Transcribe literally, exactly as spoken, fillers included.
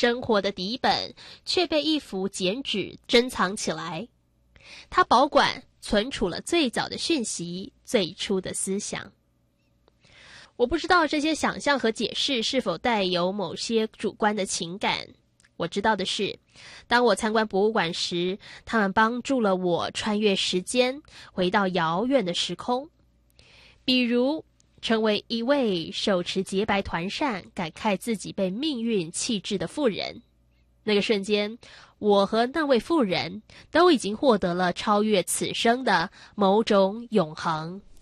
生活的底本却被一幅剪纸珍藏起来。它保管存储了最早的讯息，最初的思想。我不知道这些想象和解释是否带有某些主观的情感。我知道的是，当我参观博物馆时，他们帮助了我穿越时间，回到遥远的时空。比如，成为一位手持洁白团扇，感慨自己被命运弃置的妇人。那个瞬间，我和那位妇人都已经获得了超越此生的某种永恒。